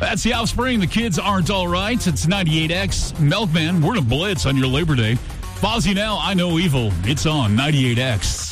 That's The Offspring. The kids aren't all right. It's 98X. Milkman, we're in a blitz on your Labor Day. Fozzy now, I Know Evil. It's on 98X.